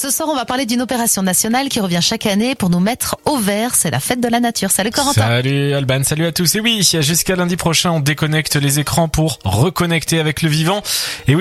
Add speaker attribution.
Speaker 1: Ce soir, on va parler d'une opération nationale qui revient chaque année pour nous mettre au vert. C'est la fête de la nature. Salut Corentin.
Speaker 2: Salut Alban, salut à tous. Et oui, jusqu'à lundi prochain, on déconnecte les écrans pour reconnecter avec le vivant. Et oui,